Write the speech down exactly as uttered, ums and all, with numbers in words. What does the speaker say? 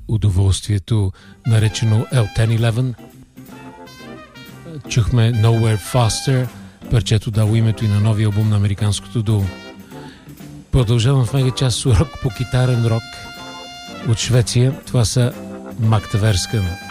удоволствието, наречено Ел десет единадесет. Чухме Nowhere Faster, парчето дало името и на новия албум на американското дуо. Продължавам в мега част урок по китарен рок от Швеция. Това са Magtverken.